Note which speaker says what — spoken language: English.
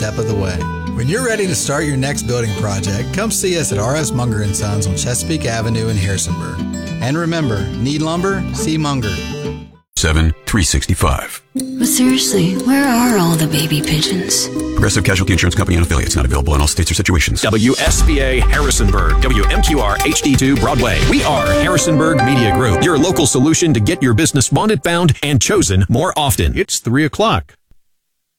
Speaker 1: step of the way. When you're ready to start your next building project, come see us at R.S. Munger & Sons on Chesapeake Avenue in Harrisonburg. And remember, need lumber? See Munger.
Speaker 2: 7-365.
Speaker 3: But seriously, where are all the baby pigeons?
Speaker 2: Progressive Casualty Insurance Company and affiliates. Not available in all states or situations.
Speaker 4: WSBA Harrisonburg, WMQR HD2 Broadway. We are Harrisonburg Media Group, your local solution to get your business wanted, found, and chosen more often.
Speaker 5: It's 3 o'clock.